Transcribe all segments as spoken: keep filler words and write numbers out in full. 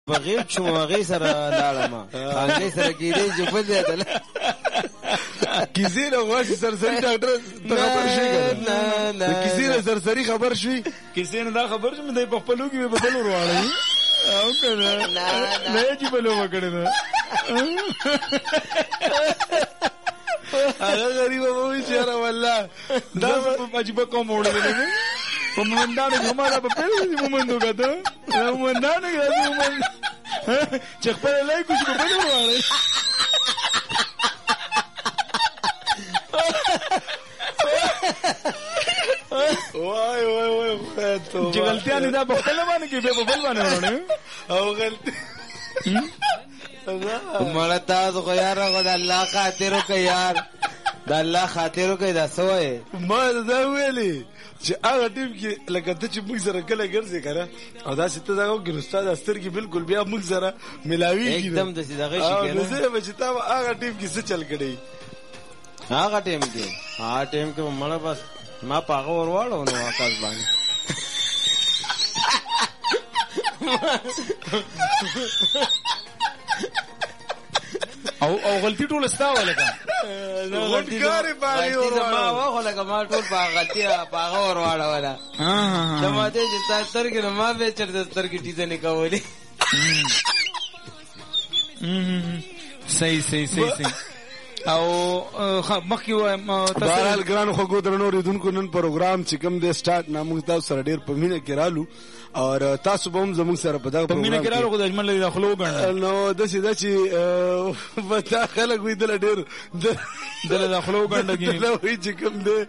بغیر شو هغه سره لاړم هغه سره کېدې چې په دې دل کیسې له واسي سرسری ډاکټر ته خبر شي نه نه کیسې له سرسری خبر شي کیسې نه دا خبر شي مې په خپلو کې په بدل ورواړی او کنه نه چې بلو وکړه نه هغه غریب وو چې را والله دا په عجیب کوم وړل په مومندانو کومه په پیل مومندو غته مومندانو غته مومند چې خپل لای کو چې په بدل ورواړی وای وای وای خدای ته چې غلطیاں نه دا په خپل باندې کې به په بل باندې ورونه او غلطي مړه تاسو خو یار غو د الله خاطر وکي یار د الله خاطر وکي دا سوې ما دا ویلي چې هغه ټیم کې لکه ته چې موږ سره کله ګرځي کنه او دا ست دا کو ګرستاد استر کې بالکل بیا موږ سره ملاوي एकदम د سیده غشي کنه نو زه به چې تا هغه ټیم کې څه چل کړی هغه ټیم کې هغه ټیم کې مړه بس ما پاغه ورواړو نو آکاش باندې او او غلطی ټول استا ولکه غلطی کاری باندې ورواړو ما واخه لکه ما ټول پاغه غلطی پاغه ورواړو ولا ها ته ماته چې تاسو تر کې ما به چرته تر کې ټیزه نه کولې صحیح صحیح صحیح صحیح او مخکې وایم بهرحال ګرانو خو درنو ریدونکو نن پروګرام چې کوم دی سٹارټ نامو تاسو سره ډیر په مینه کې رالو او تاسو به هم زموږ سره په دا په مینه کې رالو خو د اجمل لري داخلو غنډه نو د سیده چې وتا خلک وې دل ډیر دل داخلو غنډه کې نو وی چې کوم دی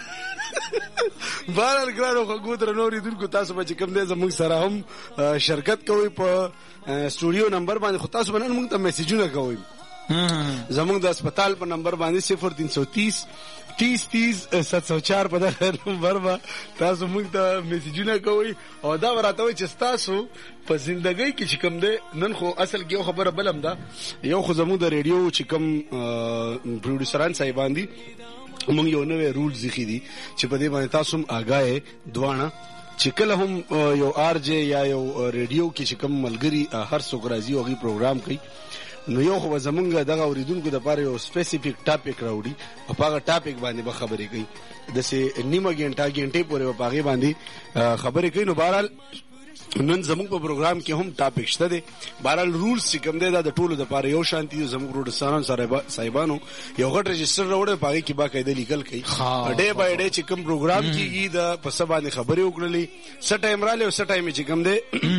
بهرحال ګرانو خو درنو ریدونکو تاسو به چې کوم دی زموږ سره هم شرکت کوئ په سټوډیو نمبر باندې خو تاسو باندې موږ ته میسجونه کوئ زمونږ د هسپتال په نمبر باندې صفر تین سو تیس تیس تیس سات سو چار په دغه نمبر باندې تاسو موږ ته میسجونه کوئ او دا ورته وایي چې تاسو په ژوندۍ کې چې کوم دی نن خو اصل کې یو خبره بلم ده یو خو زموږ د ریډیو چې کوم پروډوسران صاحبان دي موږ یو نوې رولز ځخې دي چې په دې باندې تاسو هم آگاه دوانه چې کله هم یو آر جے یا یو ریډیو کې چې کوم ملګری هر څوک راځي او غي پروګرام کوي نو یو خو زمونږ دغه اوریدونکو د لپاره یو سپیسیفیک ټاپک راوړي او هغه ټاپک باندې به خبرې کوي د سه نیمه غنټه غنټه پورې په هغه باندې خبرې کوي نو بهرحال نن زموږ په پروګرام کې هم ټاپک شته دي بهرحال رولز چې کوم دی دا د ټولو د لپاره یو شانتي زموږ پروډوسرانو سره صاحبانو یو غټ رجستر راوړل پاره کې باقاعده لیکل کوي ډے بای ډے چې کوم پروګرام کیږي د پس باندې خبرې وکړلې څه ټایم را لې څه ټایم چې کوم دی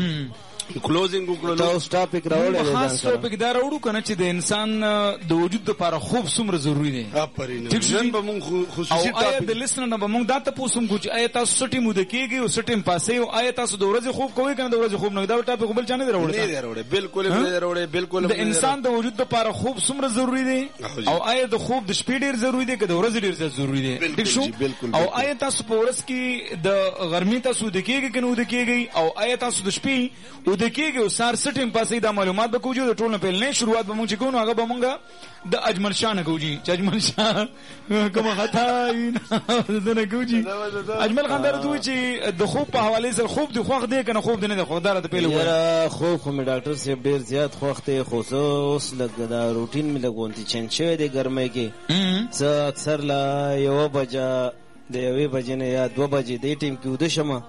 کلوزینګ وکړو تاسو ټاپک راوړل خاص ټاپک دا راوړو کنه چې د انسان د وجود لپاره خوب څومره ضروری دی افرین نن به مونږ خصوصي ټاپک او آیا د لسنر نه به مونږ دا ته پوښتنه کوو چې آیا تاسو سټي مو د کېږي او سټیم پاسې او آیا تاسو د ورځې خوب کوئ کنه د ورځې خوب نه دا ټاپک بل چانه راوړل نه دی راوړل بالکل نه راوړل بالکل د انسان د وجود لپاره خوب څومره ضروری دی او آیا د خوب د شپې ډیر ضروری دی که د ورځې ډیر ضروری دی ټیک شو او آیا تاسو په ورځ کې د غرمې تاسو د کېږي کنه د کېږي او آیا تاسو د شپې او د کېږي او سار سټیم پاسې دا معلومات به کوجو د ټولنه په لنې شروعات به مونږ کوو هغه به مونږه د اجمل شاه نه کوجی چې اجمل شاه کومه خطا نه کوجی اجمل خان درته چې د خوب په حواله سره خوب د خوخ دی کنه خوب دی نه خدای راته پیل وایي یاره خوب خو می ډاکټر صاحب ډیر زیات خوخ دی خو اوس لګ دا روټین می لګونتي چنچ دی ګرمه کې څه اکثر لا یو بجا د یوې بجې نه یا دو بجې د ټیم کې ود شمه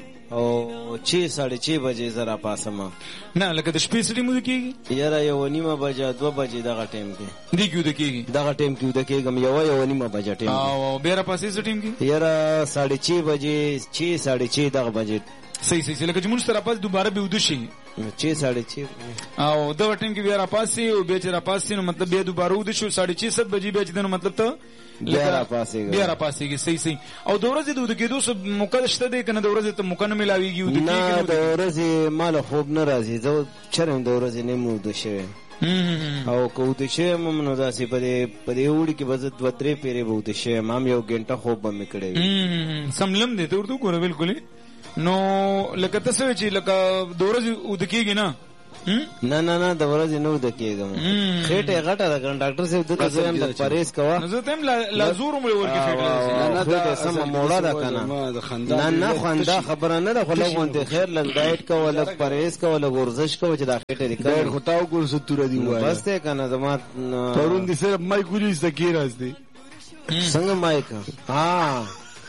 او چھ ساڑھے چھ بجے زرا پاسما نه لکه د شپې سړي مو د کېږي یاره یو نیمه بجه دو بجې دغه ټیم کې دی کېو د کېږي دغه ټیم کې د کېږم یو یو نیمه بجه ټیم او بیا را پاسې څه ټیم کې یاره ساڑھے چھ بجې چھ ساڑھے چھ دغه بجې صحیح صحیح لکه چې مونږ سره پاس دوباره به ود شي چھ ساڑھے چھ او دغه ټیم کې بیا را پاسې او بیا چې را پاسې نو مطلب بیا دوباره ود شو ساڑھے چھ سات بجې بیا چې نو مطلب ته بیا را پاسېږي بیا را پاسېږي صحیح صحیح او د ورځې د ود کېدو څه موقع شته دی کنه د ورځې ته موقع نه ملاويږي ود کېږي نه د ورځې مال خوب نه راځي زه چرم د ورځې نه مو د شوی او کو د شوی مم نو داسې په دې په دې وړي کې بز دوه درې پیری بو د شوی مام یو غنټه خوب به میکړې سملم دې ته ورته ګوره بالکل نو لکه تاسو چې لکه د ورځې ود کېږي نه نه نه نه د ورځې نو د کېدم خېټه غټه ده ګن ډاکټر صاحب دته زم د پرهیز کوا نو زه تم لازور مې ورکې خېټه نه دا سم موړه ده کنه نه نه خندا خبره نه ده خو لغونته خیر لږ ډایټ کوو لږ پرهیز کوو لږ ورزش کوو چې دا خېټه لري ډایټ خطاو ګور ستوره دی وای بس ته کنه زما پرون دي صرف مای ګوري سکی راځي څنګه مایک ها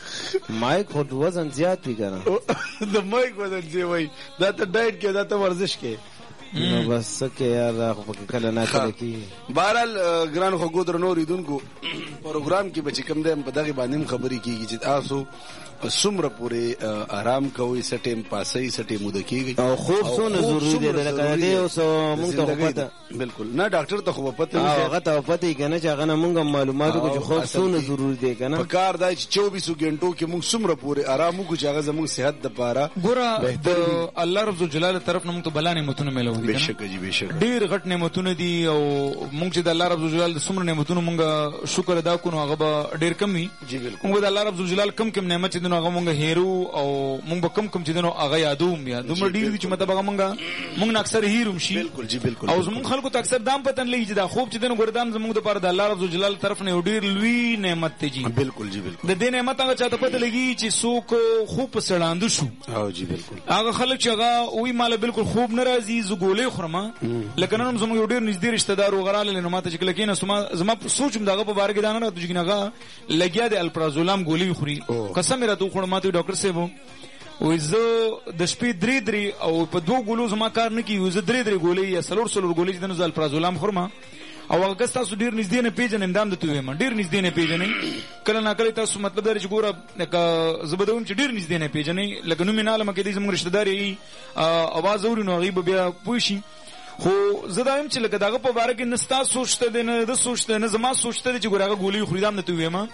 مایک خو وزن زیات دی کنه د مایک وزن زیات وای دا ته ډایټ کې دا ته ورزش کې نو بس کې یار خو کله نه کله کی بهرال ګران خو ګودر نو ریدونکو پروګرام کې بچ کم دې په دغه باندې خبرې کیږي چې تاسو سمره پورې آرام کوي سټیم پاسي سټیم مود کیږي او خوب سونه ضروري دی لکه دې اوس مونږ ته پته بالکل نه ډاکټر ته خو پته نه هغه ته پته کنه چې هغه مونږ معلوماتو کو چې خوب سونه ضروري دی کنه په کار دا چې چوبیس غنټو کې مونږ سمره پورې آرام کو چې هغه زموږ صحت د پاره ګوره د الله رب جلاله طرف نه مونږ ته بلا نعمتونه ملو دي بشک جی بشک ډیر غټ نعمتونه دي او مونږ چې د الله رب جلاله د سمره نعمتونو مونږ شکر ادا کوو هغه به ډیر کمی جی بالکل مونږ د الله رب جلاله کم کم نعمت دي هغه مونږ هیرو او مونږ به کم کم چې دنو هغه یادوم یا دومره ډیر دي چې مطلب هغه مونږ مونږ اکثر هیروم شي بالکل جی بالکل او زمونږ خلکو ته اکثر دام پتن لګي چې دا خوب چې دنو ګردان زمونږ د پر د الله رب جلاله طرف نه ډیر لوی نعمت دی جی بالکل جی بالکل د دې نعمت هغه چاته پته لګي چې څوک خوب په سړاند شو او جی بالکل هغه خلک چې هغه وی مال بالکل خوب ناراضي زګولې خرمه لکه نن زموږ ډیر نږدې رشتہ دار وغراله نو ماته چې کله کینې سما زما سوچم دغه په بار کې دا نه راځي چې هغه لګیا د الپرازولام ګولې خوري قسم راته خور ماته ډاکټر صاحب وې زه د شپې درې درې او په دوه ګولو زما کار نه کیږي زه درې درې ګولې یا سلور سلور ګولې د نزل الپرازولام خورم او هغه تاسو ډیر نږدې نه پیژنې اندام د توې ما ډیر نږدې نه پیژنې کله نه کله تاسو مطلب دا چې ګوره زبدون چې ډیر نږدې نه پیژنې لکه نو میناله مکه دې زموږ رشتہ دار یې اواز اوري نو غیب بیا پوښي خو زه دا هم چې لکه دغه په باره کې نستا سوچته دی نه د سوچته نه زما سوچته دی چې ګوره هغه ګولې خریدام نه توې ما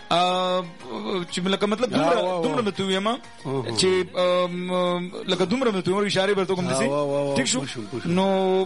چې لکه مطلب دومره دومره مته ویم چې لکه دومره مته ویم اشاره ورته کوم دي ټیک شو نو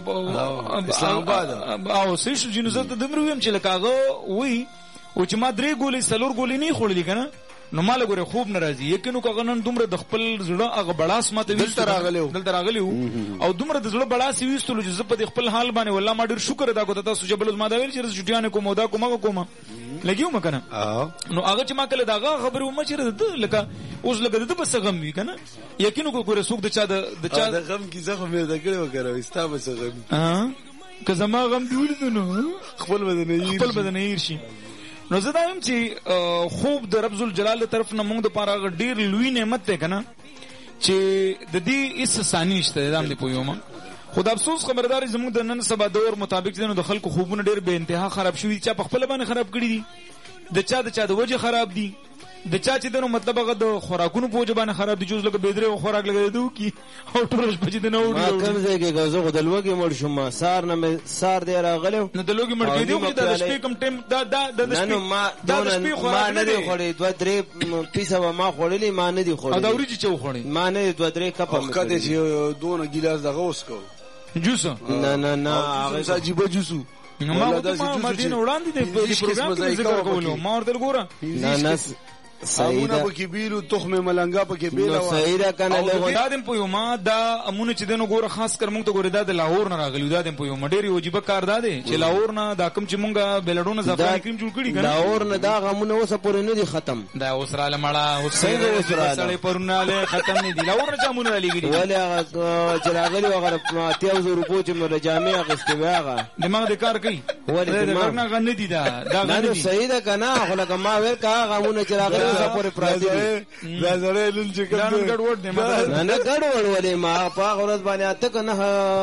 اسلام آباد او سې شو جنو زه ته دومره ویم چې لکه هغه وی او چې ما درې ګولې سلور ګولې نه خورلې کنه نو مال غره خوب ناراضي یقینو کغنن دومره د خپل زړه هغه بڑاس ماته دلته راغلو دلته راغلو او دومره د زړه بڑاس ویستلو چې زه په خپل حال باندې والله ما ډیر شکر ادا کوم تاسو چې بل ما دا ویل چې چټیانه کوم دا کومه کومه لګیو مکنه نو هغه چې ما کله داغه خبره ومه چې لکه اوس لګه د بس غم وی کنه یقینو کو ګره سوق د چا د چا د غم کی زخم مې دا کړو کړو استا بس غم ها که زما غم دی ولدنو خپل بدن خپل بدن یې شي نو زه دا هم چې خوب د رب ذوالجلال طرف نه موږ د پاره ډیر لوی نعمت ده کنه چې د دې اس ثاني نشته دا هم دی پویوم خود افسوس خبرداري زموږ د نن سبا دور مطابق دنو د خلکو خوبونه ډیر به انتها خراب شوی چې په خپل باندې خراب کړی دي د چا د چا د وجه خراب دي د چا چې دنو مطلب هغه د خوراکونو په وجه باندې خراب دي جوز لکه بيدره خوراک لګیدو کی او ټول شپه دې نه وړي ما کوم ځای کې غزو غدل وګي مړ شوم سار نه سار دی راغلم نو د لوګي مړ کېدو چې د شپې کم ټیم دا دا د شپې ما ما نه دی خوري دوه درې پیسه ما خورلې ما نه دی خوري دا وري چې خوري ما نه دوه درې کپ کده چې دونه ګلاس دغه اوس کو جوس نه نه نه هغه عجیب جوسو نو ما ما دین وړاندې د پروګرام کې ذکر کولو ما ورته ګوره نه نه سیدا پکې بیلو تخم ملنګا پکې بیل او سیدا کنه له دا دم په یو ما دا امونه چې دنو ګوره خاص کر موږ ته ګوره دا د لاهور نه راغلی دا دم په یو مډيري واجب کار دا دی چې لاهور نه دا کم چې موږ بلډونه زعفران کریم جوړ کړی کنه لاهور نه دا غمونه اوسه پورې نه دي ختم دا اوسراله مړه اوسه اوسراله پرناله ختم نه دي لاهور نه چمونه لګی ولې هغه چې راغلی هغه تیاوزو روپو چې مله جامع غستې واغه دماغ د کار کوي ولې دماغ نه غن دي دا دا غن دي سیدا کنه خو لکه ما ور کا غمونه چې راغلی اوسه پورې پراته دا زړه لول چې کوم ګډ وډ دی ما نه ګډ وډ ولې ما په غرض باندې اته کنه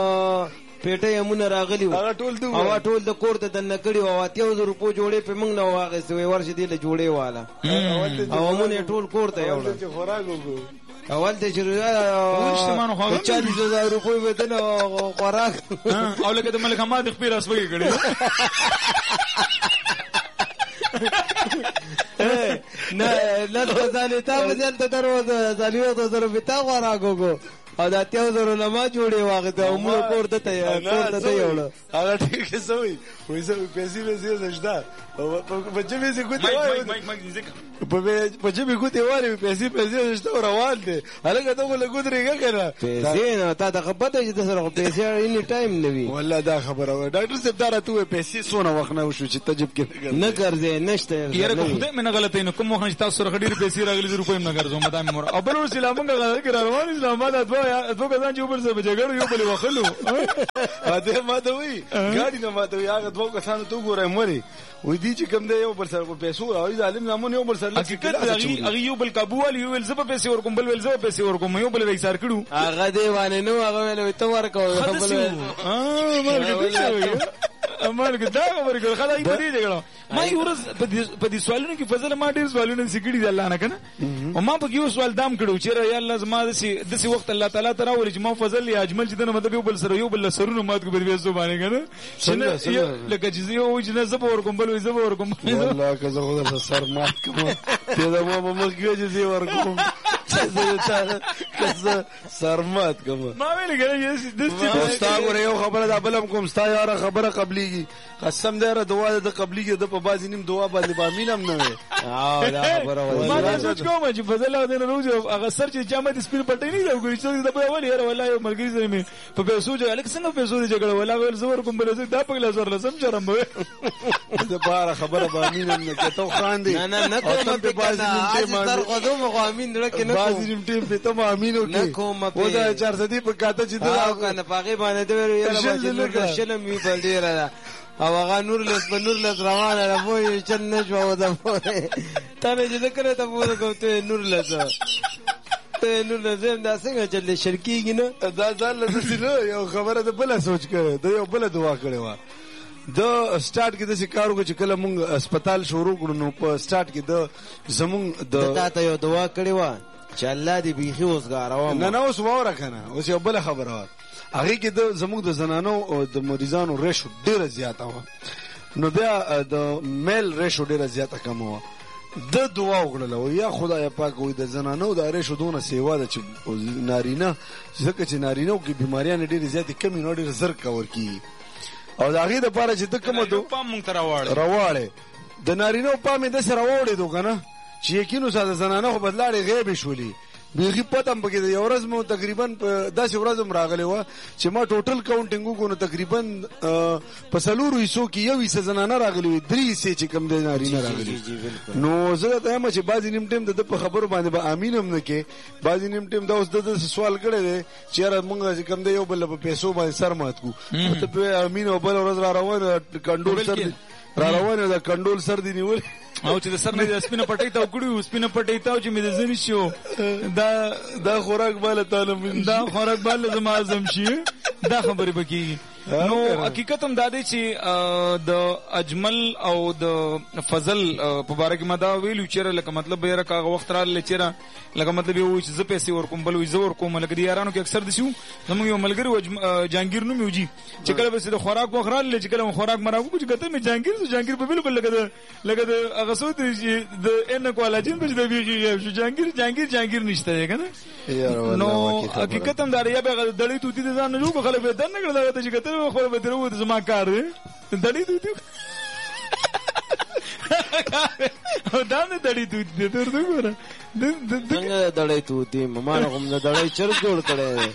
پیټه یمونه راغلی و هغه ټول دی او ټول د کور ته د نکړی او اتیو زر روپو جوړې په موږ نه واغې سوې ورشه دی له جوړې والا او مونږ ټول کور ته یوړل چې خوراک وګو اول ته چې چالیس هزار روپۍ ودل او خوراک او لکه د ملک حماد خپل اسوي کړي نه نه ځانې تا وځل ته دروازه ځانې ته زره بتا خوراک وګو او دا اتیا زره لما جوړې واغې ته عمر کور ته ته کور ته یوړ هغه ټیک سوي وې سوي پیسې به زیاده په جبې سي کوته وای په جبې کوته وای پیسې پیسې زیاده روان دي هغه ته ولا ګودريګه کنه پیسې نه تا ته خبره چې سره پیسې اني ټایم نوي والله دا خبره و ډاکټر صاحب دا راته پیسې سونه وخت نه وشو چې تجب کې نه ګرځي نشته یاره خدای مې نه غلطه نه کوم وخت تاسو سره ډېر پیسې راغلي روپې نه ګرځم مدام مور او بل اسلامونګه غلط کړه روان اسلام دا دوه دوه کسان چې وبر سره بجګړو یو بل وخلو اته ما ته وی ګاډي نه ما ته وی هغه دوه کسان ته ګورای مری وې دي چې کوم دی یو بل سره پیسې او ظالم نامونه یو بل سره حقیقت هغه یو بل کابوال یو ول زب پیسې ورکوم بل ول زب پیسې ورکوم یو بل ویسار کړو هغه دی وانه نو هغه ول ته ورکو خپل اه مرګ امالګه دا خبرې کړه خدای په دې جګړه ما یو ورځ په دې سوالونو کې فضل ما ډېر سوالونه سګړي د الله نه کنه او ما په یو سوال دام کړو چې یا الله زما د سي وخت الله تعالی ته راولې چې ما فضل یا اجمل چې دنه مطلب یو بل سره یو بل سرونو مات کو بیا زبانه کنه څنګه لکه چې یو چې نه زب ور کوم بل زب ور کوم والله که زه خو سر مات کوم ته دا ما مخ کې چې ور کوم کزه سرمات کوم ما ویل کړه د ستا غره یو خبره دا بلم کوم ستا یاره خبره قبليږي قسم دې را دعا د قبليږي د په بازي نیم دعا باندې بامین هم نه وي او دا خبره وایي ما دا سوچ کوم چې فضل او دین روز هغه سر چې جامه د سپین پټې نه دی ګوري چې د په ول یاره والله یو ملګری سره مې په پیسو چې الک څنګه پیسو دې جګړه ولا ول زور کوم بل دا په لاس ور لسم شرم وي د بار خبره بامین هم نه کته خان دي نه نه نه کوم په بازي نیم ته تر قدم غامین لکه نه بازي نیم ټیم په ته امینو کې و دا چار سدي په کاته چې دا کنه پاګې باندې ته ویل یاره باندې شلم وی بل ډیر او هغه نور لس په نور لس روانه را وای چې نشو ودا ته نه دې کړه ته وو کوته نور لس ته نور لس دا څنګه چې شرکیږي نه دا ځل لته یو خبره ده بل سوچ کړه دا یو بل دعا کړې و د سٹارټ کې د سکارو چې کله مونږ هسپتال شروع کړو نو په سٹارټ کې د زمونږ د دا ته یو دعا کړې و چې الله دې بيخي اوسګارو نه نه اوس وره کنه اوس یو بل خبره و هغه کې د زموږ د زنانو او د مریضانو ریشو ډیره زیاته و نو بیا د میل ریشو ډیره زیاته کم و د دعا وکړه او یا خدای پاک وي د زنانو د ریشو دونه سیوا ده چې نارینه ځکه چې نارینه کې بیماریاں ډیره زیاتې کمی نه ډیره زر کور کی او دا غي د پاره چې د کومه دو پام مونږ تراوړ راوړې د نارینه پامې د سره وړې دو کنه چې یقینو ساده زنانه خو بدلاړې غیب شولې بیخي پتم پکې د یو ورځ مو تقریبا په داسې ورځ راغلی و چې ما ټوټل کاونټینګ وکړو تقریبا په سلورو حصو کې یو حصه زنانه راغلی وي درې حصې چې کم د نارینه راغلي نو زه ته یم چې بعضې نیم ټیم د په خبرو باندې به امین هم نه کې بعضې نیم ټیم دا اوس د سوال کړی دی چې یاره مونږ چې کم دی یو بل په پیسو باندې سر مات کړو ته په امین او بل ورځ را روان کنډول سر را روان د کنډول سر دی نیول او چې د سر نه د سپینه پټۍ ته وکړو سپینه پټۍ ته چې مې د ځنی شو دا دا خوراک بالا تعالی دا خوراک بالا زما اعظم شي دا خبرې بکی نو حقیقت هم دا دی چې د اجمل او د فضل په باره کې ما دا ویلو چې لکه مطلب یې راکا وخت را لچره لکه مطلب یو چې ز پیسې ورکوم بل وي زور کوم لکه د یارانو کې اکثر دي شو زموږ یو ملګری جانگیر نو میوجي چې کله به د خوراک وخرال چې کله خوراک مراغو چې کته مې جانگیر جانگیر په بالکل لکه لکه د هغه سو د ان کولاجین په دې بیږي شو جانگیر جانگیر جانگیر نشته کنه نو حقیقت هم دا یا به دړې توتی د ځان نه جوړ خلک به دنه کړل چې کته خو به درو د زما کار دی دړې توتی او دا نه دړې توتی د تر دغه څنګه دړې توتی مما کوم د دړې چر جوړ کړي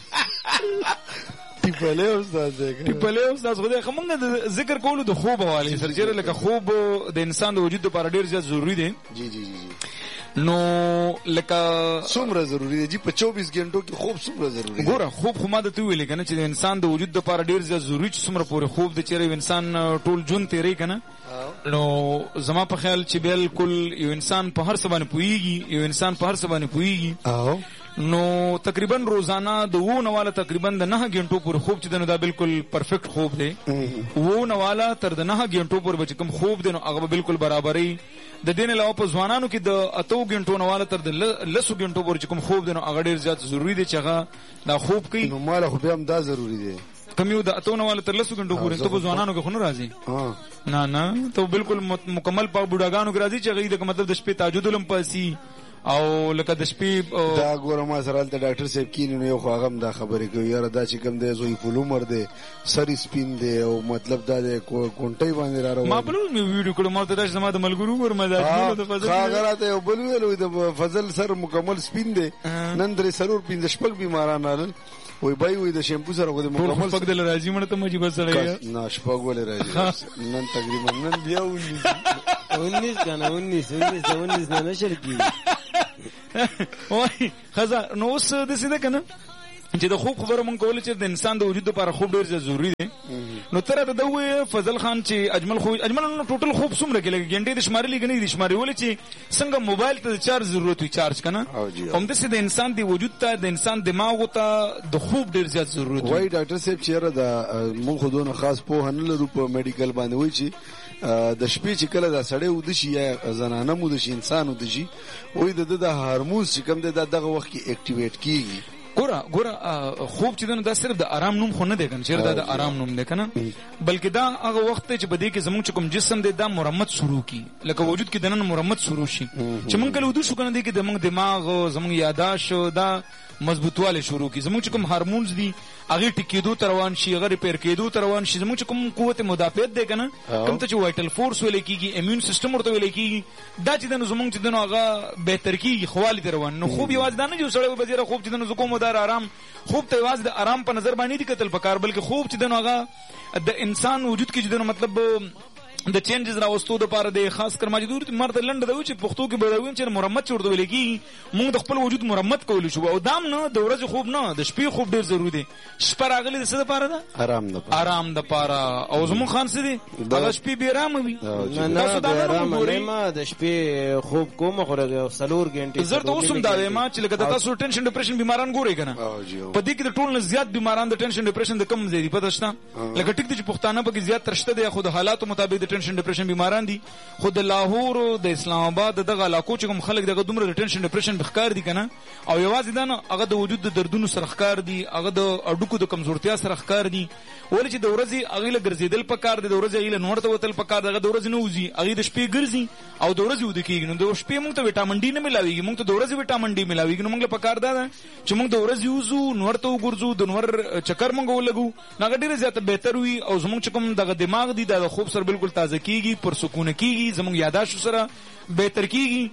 ټیپلې استاد دې ټیپلې استاد خو دې کومه ذکر کولو د خوب حواله سره چې لکه خوب د انسان د وجود لپاره ډیر زیات ضروری دی جی جی جی نو لکه څومره ضروری دی چې په چوبیس غنټو کې خوب څومره ضروری دی ګوره خوب خو ما د تو ویل کنه چې د انسان د وجود لپاره ډیر زیات ضروری چې څومره پورې خوب د چیرې انسان ټول جون تیرې کنه نو زما په خیال چې بالکل یو انسان په هر څه باندې پويږي یو انسان په هر څه باندې پويږي او نو تقریبا روزانه د وو نواله تقریبا د نه غنټو پورې خوب چې دنه دا بالکل پرفیکټ خوب دی وو نواله تر د نه غنټو پورې بچ کم خوب دی نو هغه بالکل برابرۍ د دین علاوه په ځوانانو کې د اتو غنټو نواله تر د لسو غنټو پورې کوم خوب دی نو هغه ډیر زیات ضروری دی چې هغه دا خوب کوي نو مال خو به هم دا ضروری دی کم یو د اتو نواله تر لسو غنټو پورې ته په ځوانانو کې خو نه راځي نه نه ته بالکل مکمل په بوډاګانو کې راځي چې هغه د مطلب د شپې تهجد لم پاسي او لکه د شپې دا ګوره ما سره هلته ډاکټر صاحب کینی نو یو خو هغه هم دا خبرې کوي یاره دا چې کوم دی زوی فل عمر دی سر سپین دی او مطلب دا دی کونټۍ باندې را روان ما بل مې ویډیو کړو ما ته دا زما د ملګرو ور مزاج د فضل هغه راته یو بل ویل د فضل سر مکمل سپین دی نن درې سرور پنځه شپږ بیماران رال وای بای وای د شیمپو سره غو د مکمل شپږ د راځي مړ ته مجيب سره نه شپږ ولې راځي نن تقریبا نن بیا انیس کنه انیس انیس د انیس نه نشر کی وای خزا نو اوس د سیده کنه چې د خوب خبره مونږ کول چې د انسان د وجود لپاره خوب ډیر ضروری دی نو تر ته دوی فضل خان چې اجمل خو اجمل نو ټوټل خوب څومره کې لګي ګنټې د شمارې لګنې د شمارې ولې چې څنګه موبایل ته چارج ضرورت وي چارج کنه هم د سید انسان دی وجود ته د انسان دماغ ته د خوب ډیر زیات ضرورت وي وای ډاکټر صاحب چیرې دا مونږ خو دونه خاص په نه لرو په میډیکل باندې وای چې د شپې چې کله دا سړی ود شي یا زنانه مود شي انسان ود شي وای د د هارمونز چې کوم د دغه وخت کې اکټیویټ کیږي ګوره ګوره خوب چې دا صرف د آرام نوم خو نه دی کنه چې دا د آرام نوم دی کنه بلکې دا هغه وخت چې بده کې زموږ کوم جسم دی دا مرمت شروع کی لکه وجود کې دنن مرمت شروع شي چې مونږ کله ودو شو کنه دی کې د موږ دماغ زموږ یاداشت دا مضبوطواله شروع کی زموږ کوم هارمونز دي هغه ټکیدو تر روان شي هغه ریپیر کېدو تر روان شي زموږ کوم قوت مدافعت دی کنه کوم ته چې وایټل فورس ویل کیږي ایمیون سیستم ورته ویل کیږي دا چې د زموږ چې دنو هغه بهتر کیږي خوالی تر روان نو خوب یواز دا نه جو سړی وبځره خوب چې دنو کوم دار آرام خوب ته یواز د آرام په نظر باندې دي کتل پکار بلکې خوب چې دنو هغه د انسان وجود کې چې دنو مطلب د چینجز راوستو د پاره د خاص کر ماجدور مرته لند د چې پښتو کې بدوین چې مرمت چورته ویل کی موږ د خپل وجود مرمت کول شو او دام نه د ورځې خوب نه د شپې خوب ډیر ضروری دی شپه راغلی د څه لپاره ده آرام ده آرام د پاره او زمون خان څه دي هغه شپې به آرام وي نه نه د آرام ما د شپې خوب کوم خو سلور غنټه زر ته اوسم دا ما چې لکه تاسو ټینشن ډیپریشن بیماران ګوري کنه په دې کې د ټول نه زیات بیماران د ټینشن ډیپریشن د کم زیات پته شته لکه ټیک دي چې پښتانه په کې زیات ترشته دي خو د حالاتو مطابق د ټینشن ډیپریشن بیماران دي خو د لاهور او د اسلام آباد دغه علاقو چې کوم خلک دغه دومره ټینشن ډیپریشن بخکار دي کنه او یوازې دا نه هغه د وجود د دردونو سره ښکار دي هغه د اډوکو د کمزورتیا سره ښکار دي ولې چې د ورځې هغه له ګرځیدل پکار دي د ورځې هغه نور ته وتل پکار دغه د ورځې نه وځي هغه د شپې ګرځي او د ورځې ود کېږي نو د شپې موږ ته وټامین ډي نه ملاويږي موږ ته د ورځې وټامین ډي ملاويږي نو موږ له پکار ده چې موږ د ورځې وځو نور ته وګرځو د نور چکر موږ ولګو هغه ډیره زیاته بهتر وي او زموږ چې کوم دغه دماغ دی د خوب سره بالکل تازه کیږي پر سکون کیږي زموږ یاداشت سره بهتر کیږي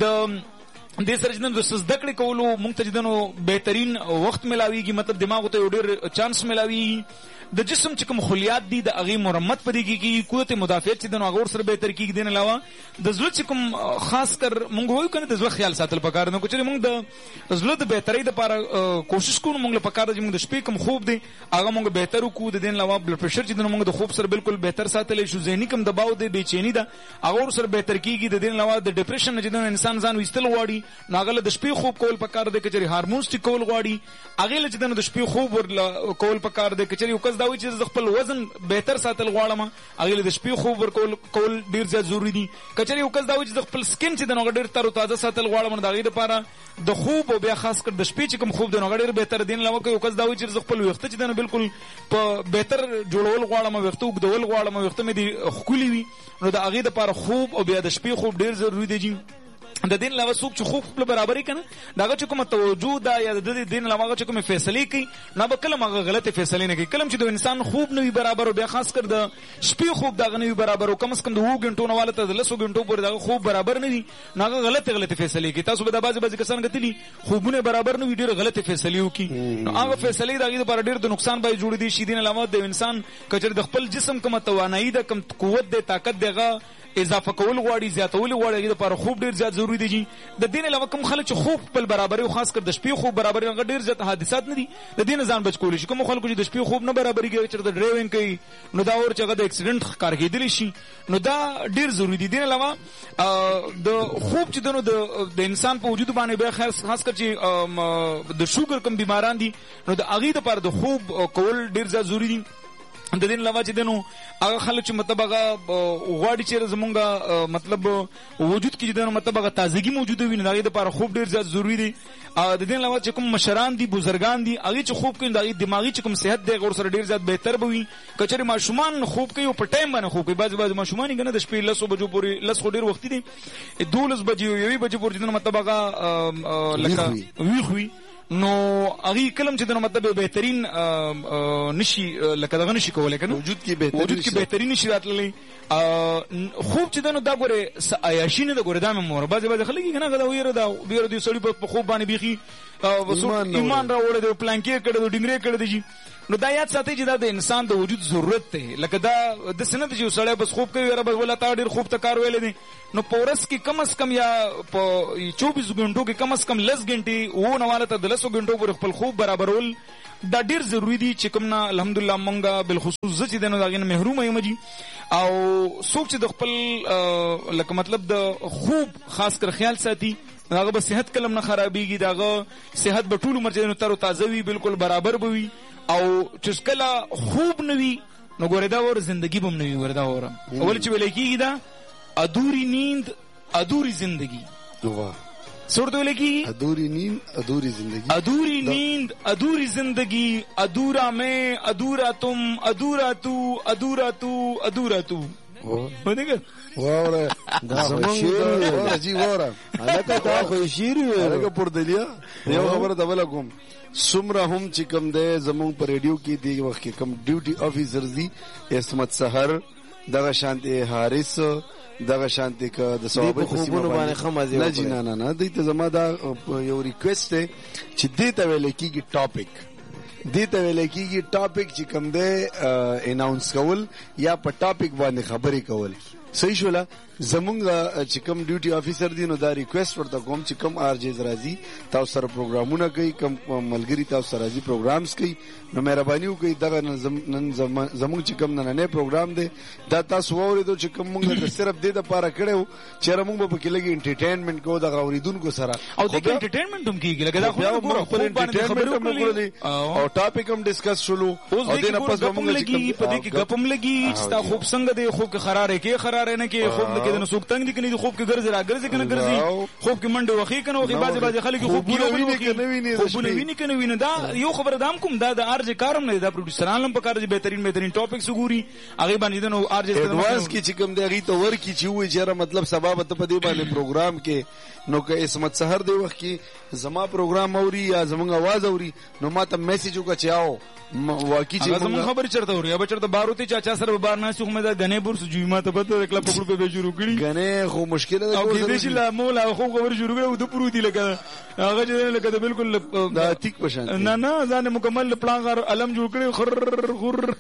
د د سره جنن د زده کولو موږ ته جنو بهترین وخت ملاويږي مطلب دماغ ته ډیر چانس ملاويږي د جسم چې کوم خلیات دي د هغه مرمت پدې کیږي قوت مدافعت چې د هغه سره بهتر کیږي دین علاوه د زړه چې کوم خاص کر موږ وایو کنه د زړه خیال ساتل پکار نه کوچې موږ د زړه د بهترۍ لپاره کوشش کوو موږ لپاره چې موږ د شپې کوم خوب دی هغه موږ بهتر وکړو د دین علاوه بلډ پريشر چې د موږ د خوب سره بالکل بهتر ساتل شو ذهني کوم دباو دی بے چینی ده هغه سره بهتر کیږي د دین علاوه د ډیپریشن چې د انسان ځان وستل غواړي ناغله د شپې خوب کول پکار دی چې هارمونز ټیک کول غواړي هغه لچ د شپې خوب ور کول پکار دی چې یو کس دا وایي چې خپل وزن بهتر ساتل غواړم هغه د شپې خوب ور کول کول ډیر زیات ضروری دي کچري یو کس دا وایي چې خپل سکین چې د نوګ ډیر تر تازه ساتل غواړم دا غي لپاره د خوب او بیا خاص کر د شپې چې کوم خوب د نوګ ډیر بهتر دین لوي یو کس دا وایي چې خپل وخت چې د بالکل په بهتر جوړول غواړم وخت او بدول غواړم وخت مې دی خولي وي نو د هغه لپاره خوب او بیا د شپې خوب ډیر ضروری دي د دین علاوه څوک چې خوب په برابرۍ کنه داغه چې کومه توجه دا یا د دین علاوه چې کومه فیصله کوي نه به کله هغه غلطه فیصله نه کوي کله چې د انسان خوب نه وي برابر او بیا خاص کر د شپې خوب داغه نه وي برابر او کم از کم د وو غنټو نه والا ته د لسو غنټو پورې داغه خوب برابر نه وي نه هغه غلطه غلطه فیصله کوي تاسو به د بازي بازي کسان غتلی خوبونه برابر نه وي ډیره غلطه فیصله وکي نو هغه فیصله داغه لپاره ډیر د نقصان به جوړ دي شي دین علاوه د انسان کچر د خپل جسم کومه توانایي د کم قوت د طاقت دغه اضافه کول غواړي زیاتول غواړي لپاره خوب ډیر زیات ضروری دي د دین علاوه کوم خلک چې خوب په برابرۍ او خاص کر د شپې خوب برابرۍ هغه ډیر زیات حادثات نه دي د دین ځان بچ کول شي کوم خلکو چې د شپې خوب نه برابرۍ کوي چې د ډرایوینګ کوي نو دا اور چې هغه د اکسیډنټ ښکار کېدلی شي نو دا ډیر ضروری دي دین علاوه د خوب چې دنو د انسان په وجود باندې به خاص خاص کر چې د شوګر کم بیماران دي نو د هغه لپاره د خوب کول ډیر زیات ضروری دي د دې علاوه چې دنو هغه خلک چې مطلب هغه غواړي چې زمونږ مطلب وجود کې دنو مطلب هغه تازگی موجوده وي نه، هغه لپاره خوب ډیر زیات ضروری دی. د دې علاوه چې کوم مشران دي بزرګان دي هغه چې خوب کوي دغه دماغي چې کوم صحت دی غوړ سره ډیر زیات بهتر بوي. کچره ماشومان خوب کوي او په ټایم باندې خوب کوي، بعض بعض ماشومان کنه د شپې لسو بجو پورې لس خو ډیر وخت دي دولس بجو یوې بجو پورې دنو مطلب هغه لکه ویخ وي نو هغه کلم چې دنو مطلب بهترین نشي لکه دغه نشي کولای کنه وجود کې بهترین وجود کې بهترین نشي راتللی. خوب چې دنو دا ګوره عیاشي نه د ګوره دا مور بعض بعض خلک کنه غدا ویره دا ویره دي سړی په خوب باندې بيخي ایمان راوړل دی پلان کې کړه ډنګره کړه دی. نو دا یاد ساتي چې دا د انسان د وجود ضرورت دی، لکه دا د سنت چې سړی بس خوب کوي را بس ولا تا ډیر خوب ته کار ویل دي. نو پورس کې کم از کم یا په چوبیس غنټو کې کم از کم لس غنټې و نه والا ته د لسو غنټو پر خپل خوب برابرول دا ډیر ضروری دي چې کوم نه الحمدلله مونږه بالخصوص زه چې دنو داغه محروم یم جی. او څوک چې د خپل لکه مطلب د خوب خاص کر خیال ساتي هغه به صحت کلم نه خرابېږي، داغه صحت به ټول عمر چې تر تازه وي بالکل برابر بوي. او چې کله خوب نوي نو ګوره دا ور زندگی بم نوي وردا وره اول چې ویل کېږي دا ادوري نیند ادوري زندگی واه سورته ویل کېږي ادوري نیند ادوري زندگی ادوري نیند ادوري زندگی ادورا میں ادورا تم ادورا تو ادورا تو ادورا تو ودګه واره دا شیر واره جی واره الکه دا خو شیر الکه پر دلیا یو خبره دا ولا کوم سمره هم چې کوم ده زمون پر ریډیو کې دی وخت کې کوم ډیوټي افیسرز دي اسمت سحر دغه شانتي حارث دغه شانتي کا د ثواب په سیمه باندې خمازي نه جی نه نه نه دې ته زما دا یو ریکوست دی چې دې ته ویل کېږي ټاپک دې ته ویل کېږي ټاپک چې کوم ده اناونس کول یا په ټاپک باندې خبرې کول. صحیح شولا زمونږ چې کوم ډیوټي افیسر دي نو دا ریکوست ورته کوم چې کوم آر جی راځي تاسو سره پروګرامونه کوي، کوم ملګری تاسو سره راځي پروګرامز کوي، نو مهرباني وکړئ دغه نن زمونږ چې کوم نن نه پروګرام دی دا تاسو وورئ چې کوم موږ صرف دې د پاره کړو چې موږ په کې لګي انټرټینمنت کو د اوریدونکو سره او د انټرټینمنت هم کیږي لکه دا خو خپل انټرټینمنت هم وکړي او ټاپک هم ډیسکس شلو او دې نه پس موږ لګي په دې کې غپم لګي چې تا خوب څنګه دی خوب کې خرارې کې خرارې نه کې خوب کې د نسوک تنګ دي کني خوب کې ګرځي را ګرځي کنه ګرځي خوب کې منډه وخی کنه وخی بازي بازي خلک خوب کې ویني خوب نه ویني کنه ویني دا یو خبره دام کوم دا د ارج کارم نه دا پروډوسران هم په کار دي بهترین بهترین ټاپکس وګوري هغه باندې نو ارج ایڈوانس کی چې کوم دی هغه ته ور کی چې وای چې مطلب سبب ته په دې باندې پروګرام کې نو که اسمت سحر دی وخت کې زما پروګرام اوري یا زمونږ आवाज اوري نو ماته میسج وکړه چې آو واقعي چې زمونږ خبر چرته اوري یا چرته باروتي چاچا سره بار نه سو مې دا غنې بورس جوړ ما ته پته کله په ګروپ به شروع کړی غنې خو مشکل ده او دې چې لا مولا خو خبر شروع کړو د پروتي لګا هغه چې لکه بالکل دا ټیک پشان نه نه ځان مکمل پلان غر علم جوړ کړی خر خر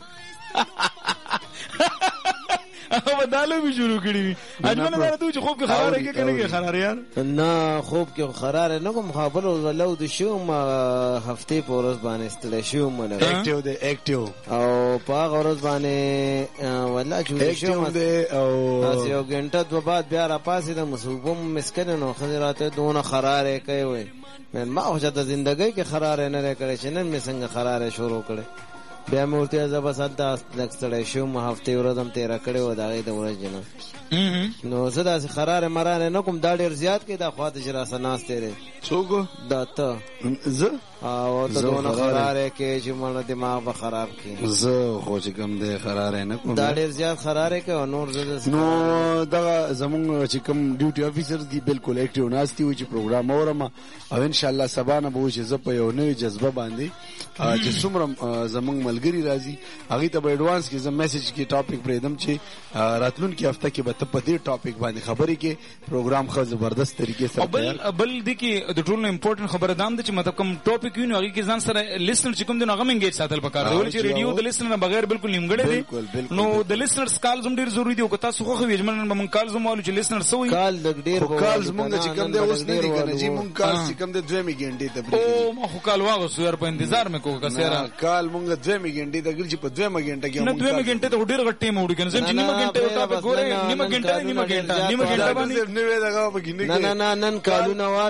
هغه بداله به شروع کړی اجمنه دا ته چې خوب کې خرار کې کنه کې خرار یار نه خوب کې خرار نه کوم خبر ولو د شوم هفته په ورځ باندې استل شوم نه اکټیو دی اکټیو او په هغه ورځ باندې ولا چې شوم دی او یو غنټه دوه بعد بیا را پاسې د مصوبم مسکنه نو خزراته دونه خرار کوي وای ما خو چې د ژوندۍ کې خرار نه کړی چې نن مې څنګه خرار شروع کړي بیا مورته زبا سالته لکستړی شو ما هفته ورځم تیر کړي و دا غي د ورځ جنا نو زدا سي خرار مرانه نه کوم دا ډیر زیات کې دا خواته جرا سناس تیرې څوک دا ته ز او ته دونه خرار کې چې مړ دماغ به خراب کې ز خو چې کوم دې خرار نه کوم دا ډیر زیات خرار کې او نور زده نو دا زمونږ چې کوم ډیوټي افیسر دي بالکل اکټیو ناشتي و چې پروګرام اورم او ان شاء الله سبا نه به چې ز په یو نوې جذبه باندې چې څومره زمونږ ملګری راځي هغه ته به ایڈوانس کې زم میسج کې ټاپک پرېدم چې راتلون کې هفته کې به ته په دې ټاپک باندې خبرې کې پروګرام خو زبردست طریقې سره بل بل د کې د ټولو امپورټنت خبره دام ده چې مطلب کوم ټاپک یو هغه کې ځان سره لیسنر چې کوم د هغه منګیج ساتل پکار دی چې ریډیو د لیسنر بغیر بالکل نیمګړی دی نو د لیسنرز کال زم ډیر ضروری دی او که تاسو خو ویجمن من کال زم والو چې لیسنر سوې کال د ډیر کال زمونږ چې کوم دی اوس نه دی کنه چې مونږ کال چې کوم دی دوه میګنټې ته او ما خو کال واغسو یار په انتظار مې کو کسره کال مونږ دوه میګنټې ته ګرځي په دوه میګنټه کې نه دوه میګنټې ته ډیر غټ ټیم وړي کنه چې نیمه غنټه یو ټاپک ګوره نیمه غنټه نیمه غنټه نیمه غنټه باندې نه دغه په ګینه نه نه نن کالونه والا نن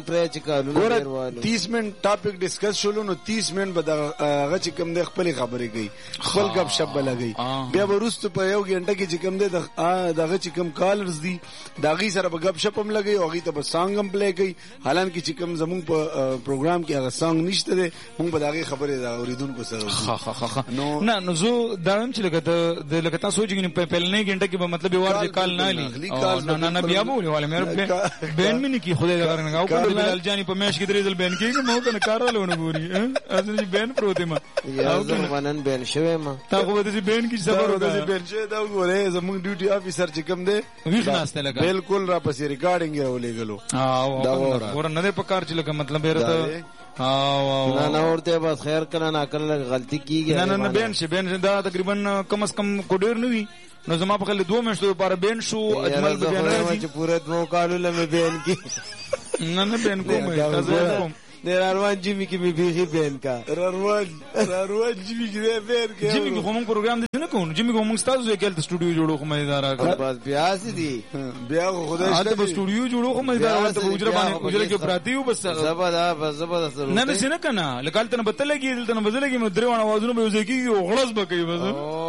ډاکټر چې کالو ډیر والو تیس منټ ټاپک ډیسکس شولو نو تیس منټ به هغه چې کوم د خپل خبرې کوي خپل غب شپ لګي بیا ورستو په یو غنټه کې چې کوم د دغه چې کوم کالرز دي داغي سره به غب شپ هم لګي او هغه ته به سانګ هم پلی کوي حالانکه چې کوم زموږ په پروګرام کې هغه سانګ نشته دي موږ به داغي خبرې دا اوریدونکو سره ها ها ها نو نه نو زه دا هم چې لکه د لکه تاسو چې په پهلنۍ غنټه کې به مطلب یو ور کال نه لي نه نه نه بیا مو والے مې بین مې کی خدای دا غرنګ او په بلال جانی په میش کې درې ځل بین کېږي مو کنه کارالونه ګوري اصلي بین پروت ما او زمانن بین شوه ما تا خو د بین کې صبر وکړه بین شه دا وګوره زموږ ډیوټي افیسر چې کوم دی ویښ ناشته لګا بالکل را پسې ریکارډینګ یې ولېګلو دا ور نه په کار چې لکه مطلب بیرته او نه نه ورته بس خیر کله نه کله غلطی کیږي نه نه بین شه بین دا تقریبا کم از کم کوډیر نه وي نو زما په خل دوه مشتو لپاره بین شو اجمل بیان راځي چې پوره نو کالو لمه بین کی نه نه بین کوم تاسو در اروان جیمی کی می بیخی بین کا اروان اروان جیمی کی بین کا جیمی کی کوم پروګرام دې نه کوم جیمی کوم تاسو یې کله سټوډیو جوړو کوم اداره کا بس بیا سي دي بیا خدای شته په سټوډیو جوړو کوم اداره ته وجره باندې وجره کې پراتی و بس زبر بس زبردست نه نه سینه کنه لکال ته بتلګي دلته نه بدلګي مې درو اوازونه به وځي او غلس بکې بس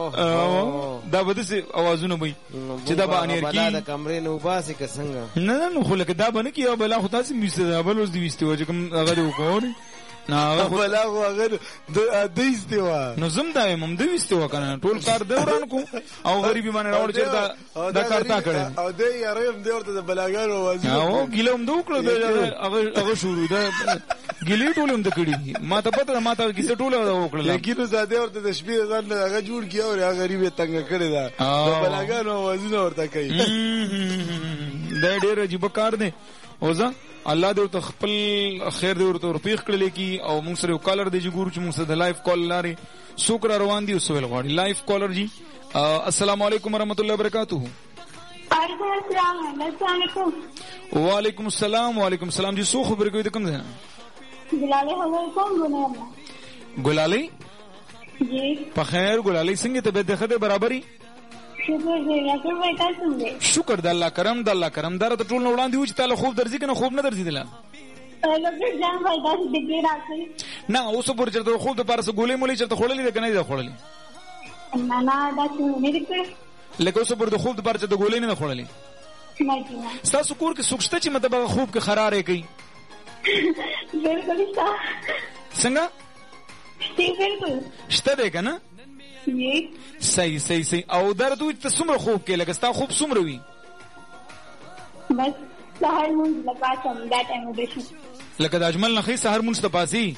دا بده سي اوازونه وي چې دا باندې کی دا کمرې نو باسي که څنګه نه نه خو لکه دا باندې کی او بلا خو تاسو میسته بل اوس دی وستو چې کوم هغه وګوري نه بلا خو هغه د دیستوا نو زم دا مم د وستو کنه ټول کار دوران کو او غریبي باندې راوړ چې دا دا کار تا کړی او دې یارم دې ورته بلاګانو وځي او ګیلوم دوکړو هغه هغه شروع ده ګیلی ټولم د کړي ما ته پته ما ته کیسه ټوله وکړه لیکن زاده ورته د شپې ځان هغه جوړ کیو او هغه غریب تنگ کړی دا بلاګانو وځي ورته کوي دا ډېر عجیب کار دی اوزه الله دې ته خپل خیر دې ورته رفیق کړل کی او موږ سره کالر دی چې ګورو چې موږ سره د لایف کال لاري سوکر روان دي اوسول غواړي لایف کالر جی السلام علیکم ورحمۃ اللہ وبرکاتہ وعلیکم السلام السلام علیکم وعلیکم السلام وعلیکم السلام جی سو خبر کوي ته کوم ځای ګلاله خبر کوم ګلاله ګلاله جی په خیر ګلاله څنګه ته به د خدای برابرۍ شکر دې راکړ وای تاسو دې شکر د الله کرم د الله کرم دره ته ټول وړاندې و چې تعالی خوب درځي کنه خوب نه درځي دلا لکه ځان وای تاسو دې راکړي نه اوس پر چرته خوب د پارسه ګولې مولې چرته خړلې ده کنه ده خړلې نه نه دا څه نه دي لکه اوس پر د خوب د پارسه د ګولې نه خړلې نه تاسو کور کې سوچته چې مطلب خوب کې خرارې کوي بالکل شته څنګه شته بالکل شته ده کنه صحیح صحیح صحیح او درته ته څومره خوب کې لګستا خوب څومره وي بس سحر مونږ لپاسم دا ټایم ودشي لکه د اجمل نه خي سحر مونږ ته پاسي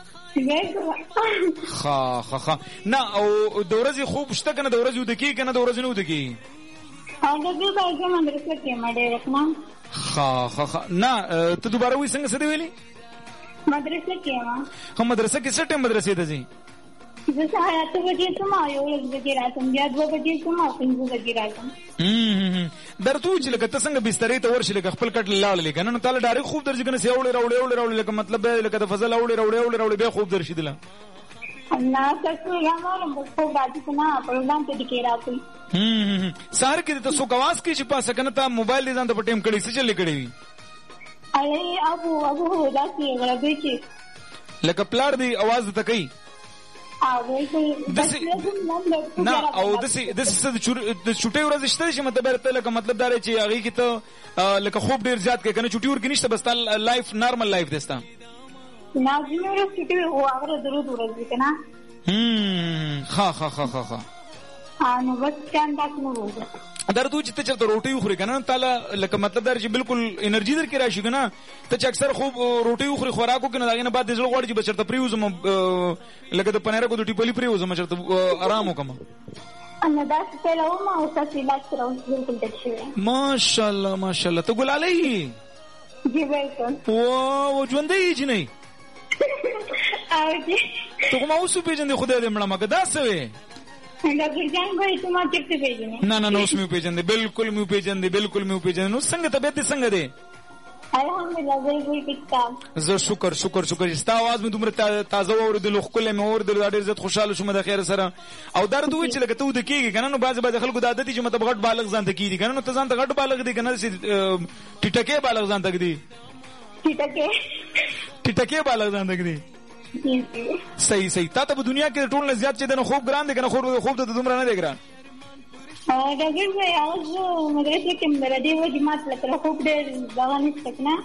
خا خا خا نه او د ورځې خوب شته کنه د ورځې ودکی کنه د ورځې نه ودکی او د دې باندې مدرسې کې ما ډېر رقم خا خا خا نه ته دوباره وې څنګه څه دی ویلي مدرسې کې ما هم مدرسې کې څه ټیم مدرسې ته ځي زه سهار اته بجې ته ما یو ورځ بجې راځم بیا دوه بجې ته ما پنځه بجې راځم درته چې لکه ته څنګه بسترې ته ورشي لکه خپل کټ لاړ لګنه نو تعالی ډایرک خوب درځي کنه سیاوړې راوړې راوړې راوړې لکه مطلب لکه د فضل راوړې راوړې راوړې به خوب درشي دلا نه تاسو یا مورم په خوب راځي نه پروګرام ته دکې راځي هم سهار کې ته سو کواس کې چې پاسه کنه ته موبایل دې ځان ته په ټیم کړی څه چلې کړی وي اړې ابو ابو داسې غړبې کې لکه پلاړ دی आवाज ته کوي نه او دسي دسي د چټي ورځ شته چې مطلب ته لکه مطلب دا چې هغه کې ته لکه خوب ډیر زیات کې کنه چټي ور کې نشته بس تل لایف نارمل لایف دستا نه زموږ چټي هو هغه درود ورځ کنه هم خا خا خا خا خا نو بس څنګه تاسو وګورئ درته چې ته چرته روټي وخوري کنه تعالی لکه مطلب دا چې بالکل انرژي در کې راشي کنه ته چې اکثر خوب روټي وخوري خوراکو کنه داغه نه بعد د زړه غوړي چې بچرته پریوزم لکه د پنیره کو د ټیپلی پریوزم چرته آرام وکم انا دا څه له ما او تاسو لا سره بالکل دښه ماشاءالله ماشاءالله ته ګلالي جی بالکل او ژوندې چې نه او جی ته کوم اوسو پیژندې خدای دې مړه مګه دا څه ډاکټر جان کوي ته ما چیرته پیژنې نه نه نو اوس مې پیژندې بالکل مې پیژندې بالکل مې پیژندې نو څنګه طبيعت څنګه ده الحمدلله زه ټیک ټاک زه شکر شکر شکر ستا आवाज مې دومره تازه اوریدل خو کله مې اوریدل ډېر زیات خوشاله شوم د خیر سره او درته وی چې لکه ته د کېږي کنه نو بعض بعض خلکو د عادت چې مطلب غټ بالغ ځان ته کیږي کنه نو ته ځان ته غټ بالغ دي کنه چې ټټکه بالغ ځان ته دي ټیټکه ټیټکه بالا ځان دګدي صحیح صحیح. تا ته په دنیا کې ټول نه زیات چې د خوب ګران دی کنه؟ خوب ته دومره نه دی ګران؟ ډاکټر صاحب هغه مدرسې کې مې د دې وجه مات لکه خوب دې ځوان نشته نه.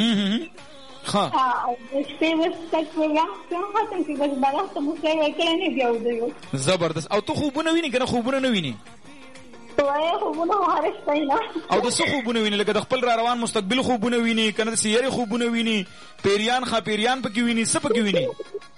ها او شپې وسته پروګرام څنګه ختم کی بس بالا ته مو څه وکړې نه بیا ودیو. زبردست. او ته خوبونه ویني کنه؟ خوبونه نه ویني؟ وای خوبونه هرڅه نه. او د څه خوبونه ویني؟ لکه د خپل را روان مستقبل خوبونه ویني کنه؟ د سیاري خوبونه ویني؟ پیریان خا پیریان پکې ویني؟ څه پکې ویني؟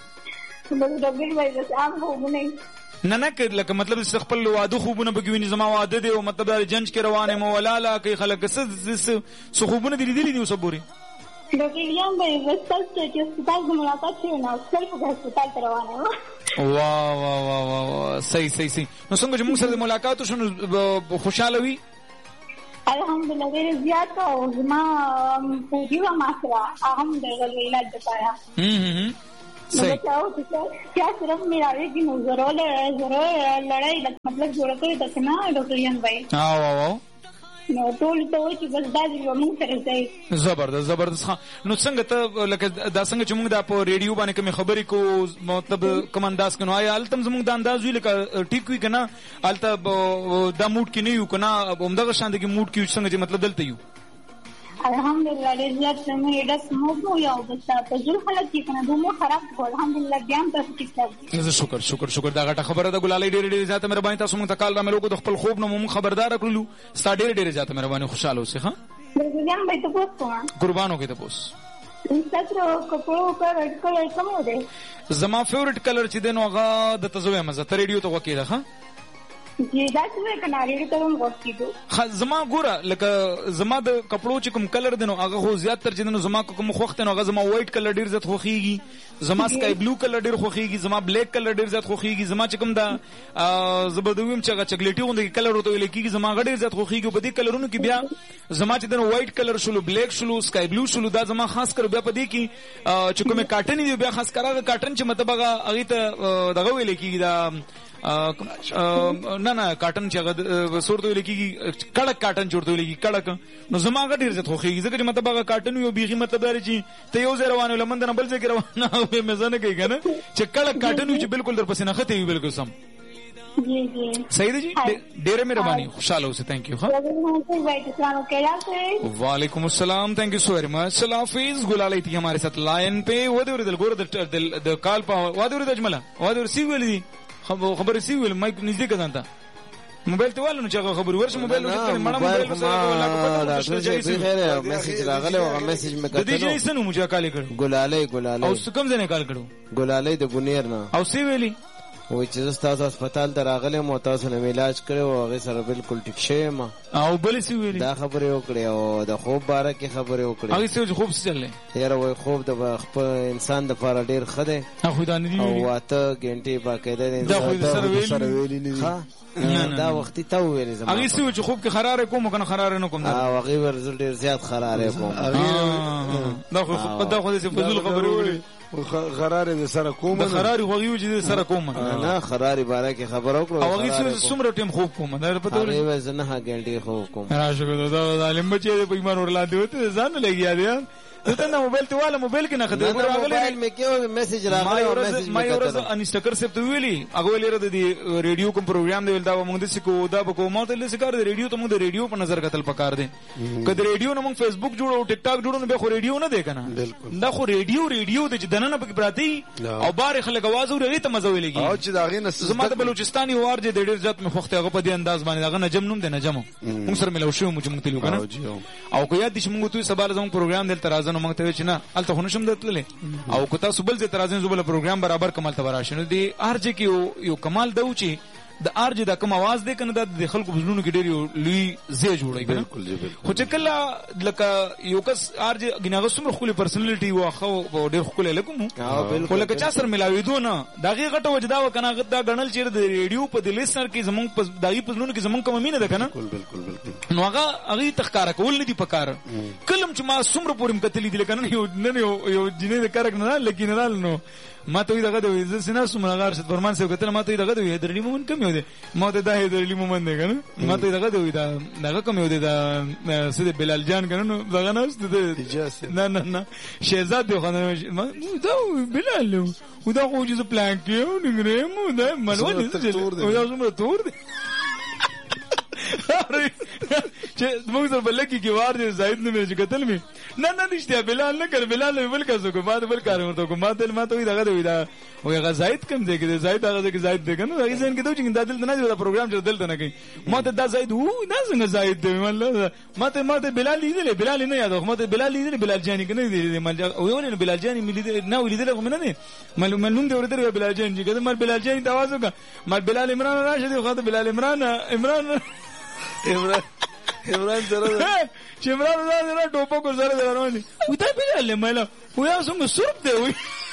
بس ډاکټر وای بس عام خوبونه نه نه که لکه مطلب چې خپل واده خوبونه پکې ویني؟ زما واده دی او مطلب دا جنج کې روانه مو ولاله کوي خلک څه څه خوبونه دي لیدلي دي وسبوري؟ ډاکټر یم به وستل چې هسپتال د ملاقات شي نه خپل په هسپتال ته روانه و. واه واه واه واه صحیح صحیح صحیح. نو څنګه چې موږ سره د ملاقات شو خوشاله وي؟ الحمدلله ډېر زیات او زما پوجي و ما سره هم د علاج لپاره صحیح. کیا صرف میرا ایک ضرور ضرور لڑائی مطلب جوړ کړی د کنه ډاکټر یم بھائی. ها وا وا نو ټول ته وایي چې بس دا دې موږ سره ځای. زبردست زبردست. نو څنګه ته لکه دا څنګه چې موږ دا په ریډیو باندې کوم خبرې کو مطلب کوم انداز کنو آیا التم زموږ د انداز وی لکه ټیک وی کنه الته دا موډ کې نه یو کنه همدغه شان دغه موډ کې څنګه چې مطلب دلته یو؟ الحمدلله ډېر زیات مې ډس مو یو بس په ځل حالت کې کنه دومره خراب کو الحمدلله بیا هم تاسو ټیک ټاک. شکر شکر شکر. دا غټه خبره ده ګلالۍ. ډېر ډېر زیاته مهرباني. تاسو موږ ته کال را ملو کو د خپل خوب نه مو خبردار کړلو. ستا ډېر ډېر زیاته مهرباني. خوشاله اوسې. ها ګرځم به ته پوښتنه قربانو کې ته پوس تاسو کپړو پر کلر کوم دی؟ زما فیورټ کلر چې دی نو هغه د تزوې مزه ته ریډیو ته وکیده. ها جی دا څه کنه ریډیو ته هم وکیدو. زما ګوره لکه زما د کپړو چې کوم کلر دی نو هغه خو زیات تر چې نو زما کوم خوښ نو هغه زما وایټ کلر ډیر زیات خوخیږي. زما سکای بلو کلر ډیر خوخیږي. زما بلیک کلر ډیر زیات خوخیږي. زما چې کوم دا زبردویم چې هغه چاکلیټي غوندې کلر وته ویل کیږي زما غډیر زیات خوخیږي. په دې کلرونو کې بیا زما چې د وایټ کلر شلو بلیک شلو سکای بلو شلو دا زما خاص کر بیا په دې کې چې کومه کاټن دی بیا خاص کر هغه کاټن چې مطلب هغه ته دغه ویل کیږي دا نه نه کاټن چې هغه سورته ویل کیږي کړک کاټن جوړته ویل کیږي کړک. نو زما هغه ډیر زیات خوخیږي ځکه چې مطلب هغه کاټن یو بیخي مطلب دی چې ته یو ځای روانه لمن نه بل ځای کې روانه به مزه نه کوي کنه چې کړک کاټن یو چې بالکل در پسې نه خته وي بالکل سم. جی جی صحیح دی جی. ډیره مهرباني. خوشاله اوسه. تھینک یو. وعلیکم السلام. تھینک یو سو ویری مچ. حافظ گلالئی تھی ہمارے ساتھ لائن پہ. ودور دل گور د کال پا ودور دجملا ودور سی ویلی خبر سی ویل مایک نږدې کړه تا موبایل ته والو چې خبر ورشه موبایل ته مړه موبایل سره خیر میسج راغله او میسج مې کړه. د دې څنګه مو کال کړو؟ ګلالۍ ګلالۍ. او څه کوم ځای نه کال کړو؟ ګلالۍ د ګونیر نه. او سی ویلی وای چې تاسو هسپتال ته راغله مو تاسو نه علاج کړو او هغه سره بالکل ټیک شوی ما. او بل سی ویلی دا خبره وکړه او د خوب باره کې خبره وکړه. هغه څه خوب څه چلې؟ یاره وای خوب د خپل انسان د لپاره ډیر ښه دی. خو دا نه دی او واته ګنټي باقاعده دا خو سره ویلی نه. ها دا وختي ته ویل زما هغه څه چې خوب کې خراره کوم کنه خراره نه کوم. دا هغه ورزل ډیر زیات خراره کوم. دا خو دا خو دې فضول خبره ویلي خراره د سره کوم. د خراره خو یو چې سره کوم نه خراره باره کې خبر وکړو. او هغه څومره ټیم خوب کوم دا پته ولې؟ هغه زنه ها ګنټي خوب کوم. راشه دا ظالم بچي په ایمان ورلاندې وته ځان لګیا دی. ته نه موبایل ته والا موبایل کې نه خدای ګور راغلی موبایل مې کې میسج راغلی او میسج ما یو ورځ انستګر سپ ته ویلي هغه ویل د ریډیو کوم پروګرام دی ول دا موږ د سکو دا به کومه ته لسکار د ریډیو ته موږ د ریډیو په نظر کتل پکار دی. کله ریډیو نه موږ فیسبوک جوړو ټیک ټاک جوړو به خو ریډیو نه دی کنه. دا خو ریډیو ریډیو د دننه پکې پراتی او بار خلک आवाज اوري ته مزه ویلږي. او چې دا غي نه زما د بلوچستاني وار دي ډېر ځات مې خوخته هغه په دې انداز باندې هغه نجم نوم دی نجم موږ سره ملو شو موږ موږ تلو کنه. او کو یاد دي چې موږ ته سبا زموږ پروګرام دل ترازنه موږ ته چې نه الته خو نشم دتلې او کو تاسو بل ځای ترازن زوبل پروګرام برابر کمال ته وراشنو دي ارجه کې یو کمال دو چې د ارجه د کوم आवाज دی کنه د خلکو بزلونو کې ډېر یو لوی زی جوړي کنه. خو چې کله لکه یو کس ارجه غنغه سمره خپل پرسنالټي واخو ډېر خپل لکم خو لکه چا سره ملاوي دو نه دغه غټه وجدا وکنه دا غنل چې د ریډیو په دلیسر کې زمونږ په دغه بزلونو کې زمونږ کوم مینه ده کنه. بالکل بالکل نو هغه هغه تخکار کول نه دی پکار. کلم چې ما سمره پورم کتلې دي کنه یو نه یو جنې د کارک نه لکه نه نو ما ته دغه دی زه سینا سمغار ست فرمان سو کتل ما ته دغه دی حیدرعلی مومن کم یو دی ما ته دا حیدرعلی مومن دی کنه ما ته دغه دی دا دغه کم یو دی دا سید بلال جان کنه دغه نه است نه نه نه شهزاد دی خانه دا بلال و دا خو چې پلان کیو نګره مو دا منو دی او دا زموږ تور دی چې موږ سره بلکی کې وار دي زاید نه مې قتل می نه نه نشته بلال نه کړ بلال نه بل کاسو کو ما بل کار ورته کو ما دل ما ته دغه دی دا وای غ زاید کم دی کې زاید هغه کې زاید دی کنه هغه ځین کې دوی چې دل نه دا پروګرام چې دل نه کوي ما ته دا زاید وو نه څنګه زاید دی والله ما ته ما ته بلال لیدل بلال نه یاد ما ته بلال لیدل بلال جانی کنه دی مال او یو نه بلال جانی ملي نه ولیدل کوم نه نه معلوم معلوم دی ورته بلال جانی چې کله مال بلال جانی تواز وکړه مال بلال عمران راشد خو ته بلال عمران عمران عمران عمران سره چې عمران سره ټوپو کو سره رواني و دا بلال مالا و یا څنګه سرب دی وي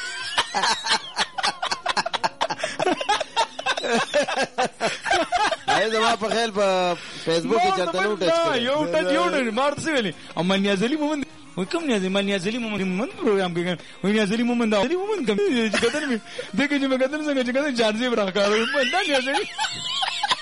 اې زما په خیال په فیسبوک کې چلته نو ټچ کړ یو ټچ یو نه مارته سی ویلي او منیازلی مومن و کوم نیازلی منیازلی مومن من پروګرام کې و نیازلی مومن دا مومن کوم چې کتل می دغه چې مګدل څنګه چې کتل جارزي برا کارو من دا نیازلی